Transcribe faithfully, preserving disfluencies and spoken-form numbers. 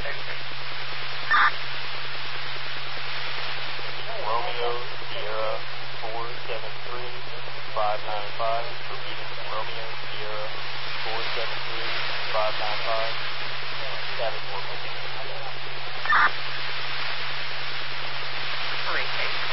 Romeo Sierra four seven three five nine five. Repeating, Romeo Sierra four seven three five nine five. Status local. Okay.